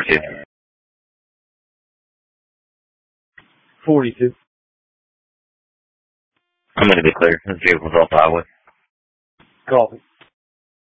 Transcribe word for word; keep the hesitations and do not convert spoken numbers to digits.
forty-two. forty-two. I'm going to be clear. This vehicle's off the highway. Copy.